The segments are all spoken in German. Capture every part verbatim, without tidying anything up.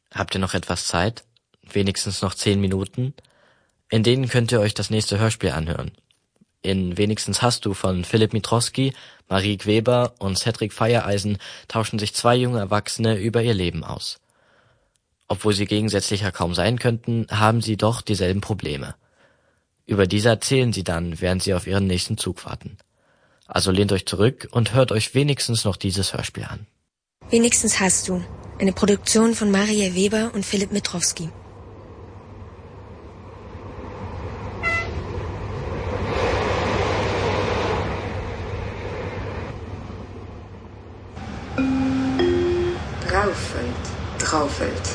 Habt ihr noch etwas Zeit? Wenigstens noch zehn Minuten? In denen könnt ihr euch das nächste Hörspiel anhören. In Wenigstens hast du von Philipp Mitrowski, Marie Gweber und Cedric Feiereisen tauschen sich zwei junge Erwachsene über ihr Leben aus. Obwohl sie gegensätzlicher kaum sein könnten, haben sie doch dieselben Probleme. Über diese erzählen sie dann, während sie auf ihren nächsten Zug warten. Also lehnt euch zurück und hört euch wenigstens noch dieses Hörspiel an. Wenigstens hast du. Eine Produktion von Marie Weber und Philipp Mitrowski. Draufelt, draufelt.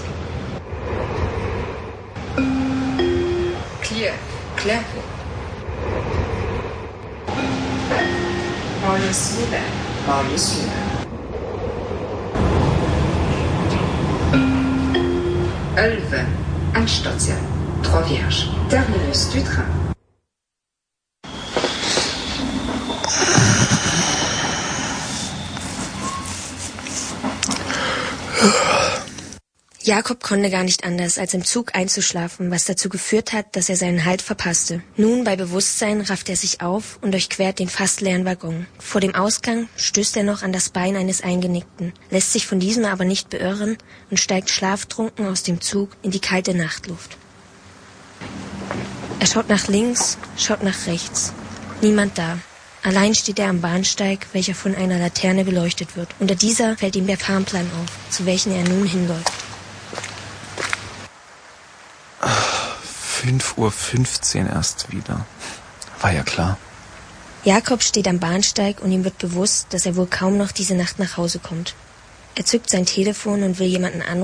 Clear, clear. Maulesule, Maulesule. Elve, Endstation, Trois Vierges, terminus du train. Jakob konnte gar nicht anders, als im Zug einzuschlafen, was dazu geführt hat, dass er seinen Halt verpasste. Nun, bei Bewusstsein, rafft er sich auf und durchquert den fast leeren Waggon. Vor dem Ausgang stößt er noch an das Bein eines Eingenickten, lässt sich von diesem aber nicht beirren und steigt schlaftrunken aus dem Zug in die kalte Nachtluft. Er schaut nach links, schaut nach rechts. Niemand da. Allein steht er am Bahnsteig, welcher von einer Laterne beleuchtet wird. Unter dieser fällt ihm der Fahrplan auf, zu welchem er nun hinläuft. fünf Uhr fünfzehn erst wieder. War ja klar. Jakob steht am Bahnsteig und ihm wird bewusst, dass er wohl kaum noch diese Nacht nach Hause kommt. Er zückt sein Telefon und will jemanden anrufen,